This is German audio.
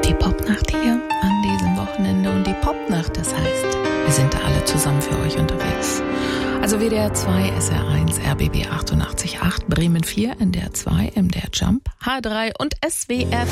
Die Popnacht hier an diesem Wochenende und die Popnacht, das heißt, wir sind da alle zusammen für euch unterwegs. Also WDR 2, SR 1, RBB 88.8, Bremen 4, NDR 2, MDR Jump, H3 und SWR